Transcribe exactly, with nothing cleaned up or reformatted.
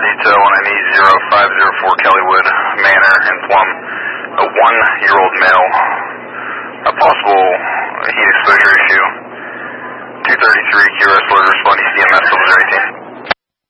detail when I need zero five zero four Kellywood Manor in Plum. A one-year-old male. A possible heat exposure issue. two thirty-three Q R S alert responding C M S double zero eighteen.